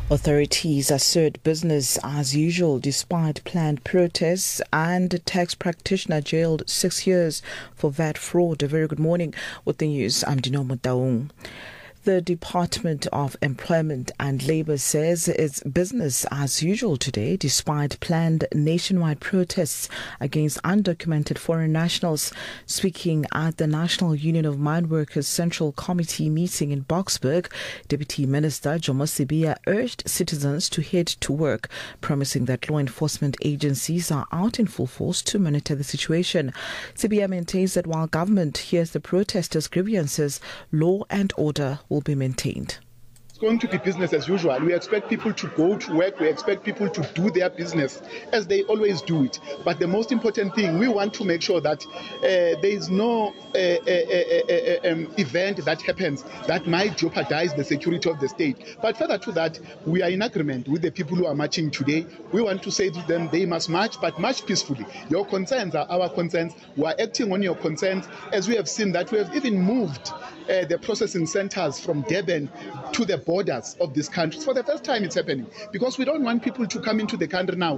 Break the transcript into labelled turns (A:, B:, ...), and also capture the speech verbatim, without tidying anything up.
A: Authorities assert business as usual despite planned protests, and tax practitioner jailed six years for V A T fraud. A very good morning. With the news, I'm Dinomo Daung. The Department of Employment and Labour says it's business as usual today despite planned nationwide protests against undocumented foreign nationals. Speaking at the National Union of Mine Workers Central Committee meeting in Boksburg, Deputy Minister Jomo Sibiya urged citizens to head to work, promising that law enforcement agencies are out in full force to monitor the situation. Sibiya maintains that while government hears the protesters' grievances, law and order will be maintained.
B: It's going to be business as usual. We expect people to go to work. We expect people to do their business as they always do it. But the most important thing, we want to make sure that uh, there is no uh, uh, uh, uh, um, event that happens that might jeopardize the security of the state. But further to that, we are in agreement with the people who are marching today. We want to say to them they must march, but march peacefully. Your concerns are our concerns. We are acting on your concerns. As we have seen that we have even moved Uh, the processing centers from Durban to the borders of this country. For the first time it's happening because we don't want people to come into the country now